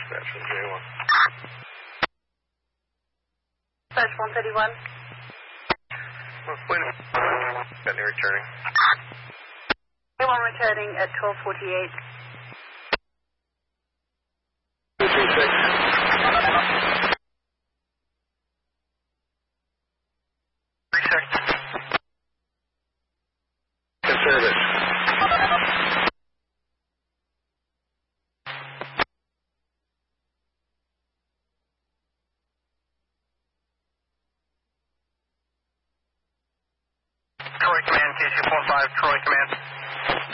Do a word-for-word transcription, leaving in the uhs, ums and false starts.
dispatch from J one. Dispatch one thirty-one. Well, wait a minute. Got any returning? J one returning at twelve forty-eight. two three six. three six. Good service. Troy Command, K C four five, Troy Command.